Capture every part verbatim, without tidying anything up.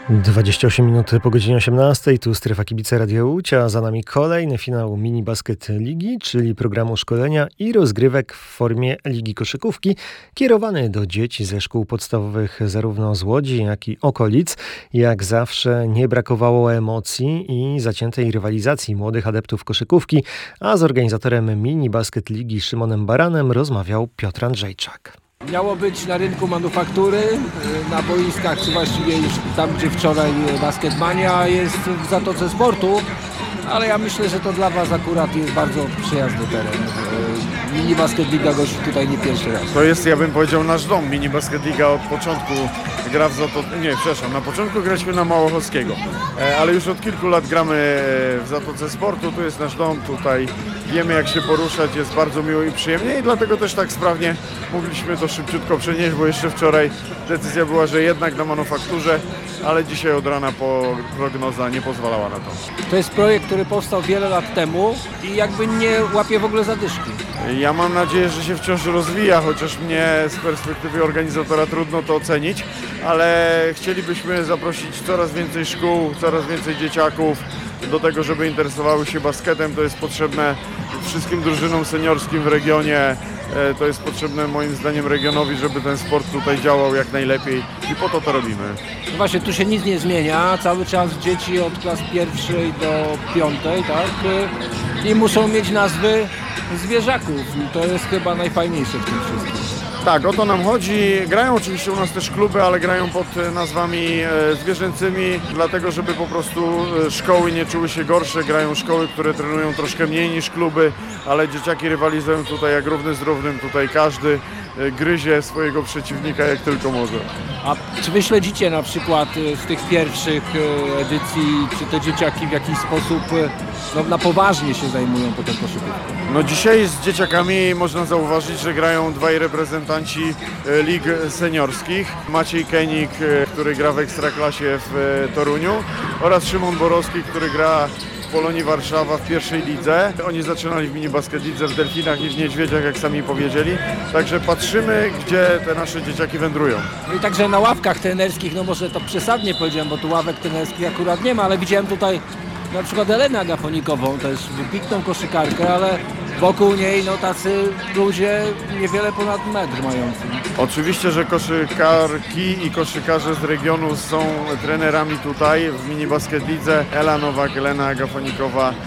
dwadzieścia osiem minut po godzinie osiemnastej, tu Strefa Kibice Radia Łódź, a za nami kolejny finał Mini Basket Ligi, czyli programu szkolenia i rozgrywek w formie Ligi Koszykówki, kierowany do dzieci ze szkół podstawowych zarówno z Łodzi, jak i okolic. Jak zawsze nie brakowało emocji i zaciętej rywalizacji młodych adeptów koszykówki, a z organizatorem Mini Basket Ligi Szymonem Baranem rozmawiał Piotr Andrzejczak. Miało być na rynku manufaktury, na boiskach, czy właściwie już tam, gdzie wczoraj Basketmania jest w Zatoce Sportu, ale ja myślę, że to dla Was akurat jest bardzo przyjazny teren. Mini Basket Liga gości tutaj nie pierwszy raz. To jest, ja bym powiedział, nasz dom. Mini Basket Liga od początku gra w Zatoce, nie, przepraszam, na początku graliśmy na Małochowskiego, ale już od kilku lat gramy w Zatoce Sportu, tu jest nasz dom, tutaj wiemy, jak się poruszać, jest bardzo miło i przyjemnie i dlatego też tak sprawnie mogliśmy to szybciutko przenieść, bo jeszcze wczoraj decyzja była, że jednak na manufakturze, ale dzisiaj od rana po prognoza nie pozwalała na to. To jest projekt, który powstał wiele lat temu i jakby nie łapie w ogóle zadyszki. Ja mam nadzieję, że się wciąż rozwija, chociaż mnie z perspektywy organizatora trudno to ocenić, ale chcielibyśmy zaprosić coraz więcej szkół, coraz więcej dzieciaków do tego, żeby interesowały się basketem. To jest potrzebne wszystkim drużynom seniorskim w regionie. To jest potrzebne moim zdaniem regionowi, żeby ten sport tutaj działał jak najlepiej i po to to robimy. No właśnie, tu się nic nie zmienia, cały czas dzieci od klas pierwszej do piątej, tak? I muszą mieć nazwy zwierzaków i to jest chyba najfajniejsze w tym wszystkim. Tak, o to nam chodzi. Grają oczywiście u nas też kluby, ale grają pod nazwami zwierzęcymi, dlatego żeby po prostu szkoły nie czuły się gorsze. Grają szkoły, które trenują troszkę mniej niż kluby, ale dzieciaki rywalizują tutaj jak równy z równym. Tutaj każdy gryzie swojego przeciwnika jak tylko może. A czy wy śledzicie na przykład z tych pierwszych edycji, czy te dzieciaki w jakiś sposób no, na poważnie się zajmują potem koszykówką? No dzisiaj z dzieciakami można zauważyć, że grają dwaj reprezentanci lig seniorskich. Maciej Kenik, który gra w Ekstraklasie w Toruniu, oraz Szymon Borowski, który gra w Polonii Warszawa w pierwszej lidze. Oni zaczynali w Mini Basket Lidze w Delfinach i w Niedźwiedziach, jak sami powiedzieli. Także patrzymy, gdzie te nasze dzieciaki wędrują. No i także na ławkach trenerskich, no może to przesadnie powiedziałem, bo tu ławek trenerskich akurat nie ma, ale widziałem tutaj na przykład Elenę Agafonikową, też wybitną koszykarkę, ale wokół niej no tacy ludzie niewiele ponad metr mający. Oczywiście, że koszykarki i koszykarze z regionu są trenerami tutaj w Mini Basket Lidze. Ela Nowak, Elena Agafonikowa, e,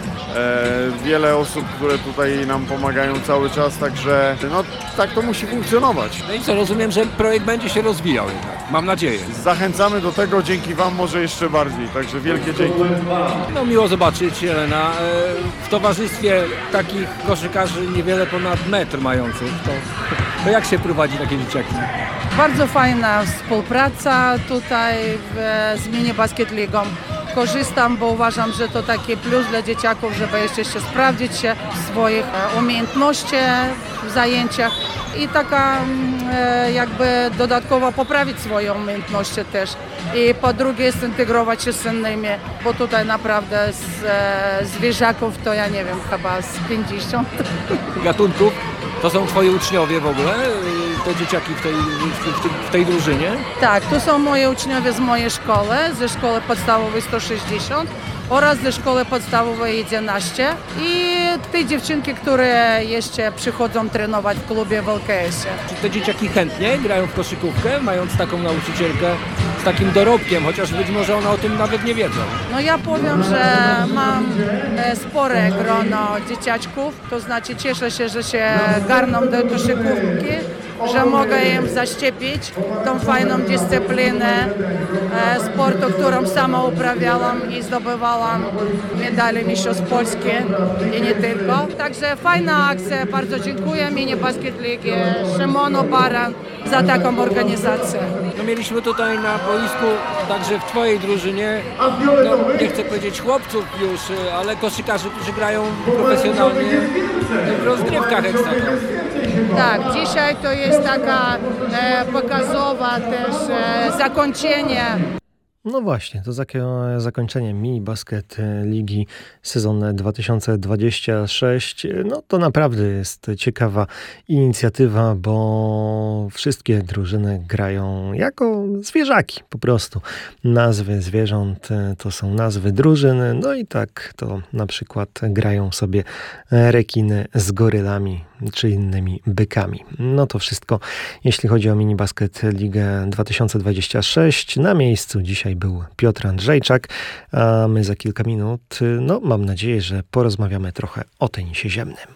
wiele osób, które tutaj nam pomagają cały czas, także no tak to musi funkcjonować. No i co, rozumiem, że projekt będzie się rozwijał jednak. Mam nadzieję. Zachęcamy do tego, dzięki Wam może jeszcze bardziej, także wielkie dzięki. No miło zobaczyć, Elena, w towarzystwie takich koszykarzy niewiele ponad metr mających. To, to jak się prowadzi takie dzieciaki? Bardzo fajna współpraca tutaj w, z Mini Basket Ligą. Korzystam, bo uważam, że to taki plus dla dzieciaków, żeby jeszcze się sprawdzić się w swoich umiejętnościach w zajęciach i taka e, jakby dodatkowo poprawić swoje umiejętności też. I po drugie zintegrować się z innymi, bo tutaj naprawdę z e, zwierzaków to ja nie wiem, chyba z pięćdziesiąt gatunków. To są Twoi uczniowie w ogóle, te dzieciaki w tej, w, w tej drużynie? Tak, to są moi uczniowie z mojej szkoły, ze szkoły podstawowej sto sześćdziesiąt oraz ze szkoły podstawowej jedenaście i te dziewczynki, które jeszcze przychodzą trenować w klubie w L K S-ie. Czy te dzieciaki chętnie grają w koszykówkę, mając taką nauczycielkę z takim dorobkiem, chociaż być może one o tym nawet nie wiedzą? No ja powiem, że mam spore grono dzieciaczków, to znaczy cieszę się, że się garną do koszykówki, że mogę im zaszczepić tą fajną dyscyplinę e, sportu, którą sama uprawiałam i zdobywałam medale Mistrzostw Polski i nie tylko. Także fajna akcja, bardzo dziękuję Mini Basket Ligi, Szymonu Baran za taką organizację. No mieliśmy tutaj na boisku, także w Twojej drużynie, no, nie chcę powiedzieć chłopców już, ale koszykarzy, którzy grają profesjonalnie w rozgrywkach ekstraklasy. Tak, dzisiaj to jest taka e, pokazowa też e, zakończenie No właśnie, to takie zakończenie mini basket ligi sezon dwa tysiące dwudziesty szósty. No to naprawdę jest ciekawa inicjatywa, bo wszystkie drużyny grają jako zwierzaki po prostu. Nazwy zwierząt to są nazwy drużyn, no i tak to na przykład grają sobie rekiny z gorylami czy innymi bykami. No to wszystko, jeśli chodzi o mini basket ligę dwa tysiące dwudziesty szósty. Na miejscu dzisiaj był Piotr Andrzejczak, a my za kilka minut, no mam nadzieję, że porozmawiamy trochę o tenisie ziemnym.